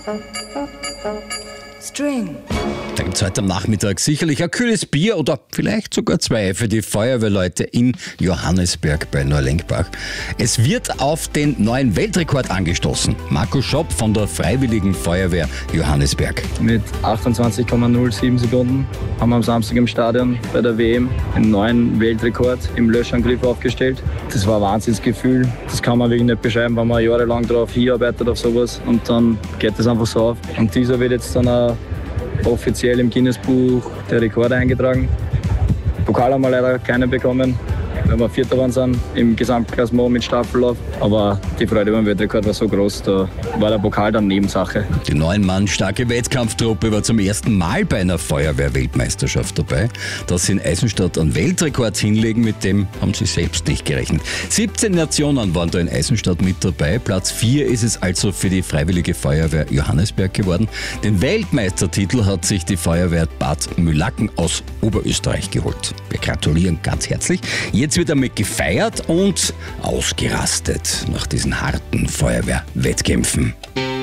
String. Da gibt es heute am Nachmittag sicherlich ein kühles Bier oder vielleicht sogar zwei für die Feuerwehrleute in Johannesberg bei Neulenkbach. Es wird auf den neuen Weltrekord angestoßen. Marco Schopp von der Freiwilligen Feuerwehr Johannesberg. Mit 28,07 Sekunden haben wir am Samstag im Stadion bei der WM einen neuen Weltrekord im Löschangriff aufgestellt. Das war ein Wahnsinnsgefühl. Das kann man wirklich nicht beschreiben, wenn man jahrelang darauf hinarbeitet auf sowas und dann geht das einfach so auf. Und dieser wird jetzt dann auch offiziell im Guinness-Buch der Rekorde eingetragen. Pokal haben wir leider keinen bekommen, weil wir Vierter waren sind im Gesamtklassement mit Staffellauf. Aber die Freude über den Weltrekord war so groß, da war der Pokal dann Nebensache. Die 9 Mann starke Wettkampftruppe war zum ersten Mal bei einer Feuerwehr-Weltmeisterschaft dabei. Dass sie in Eisenstadt einen Weltrekord hinlegen, mit dem haben sie selbst nicht gerechnet. 17 Nationen waren da in Eisenstadt mit dabei. Platz 4 ist es also für die Freiwillige Feuerwehr Johannesberg geworden. Den Weltmeistertitel hat sich die Feuerwehr Bad Mühlacken aus Oberösterreich geholt. Wir gratulieren ganz herzlich. Jetzt wird damit gefeiert und ausgerastet nach diesen harten Feuerwehrwettkämpfen.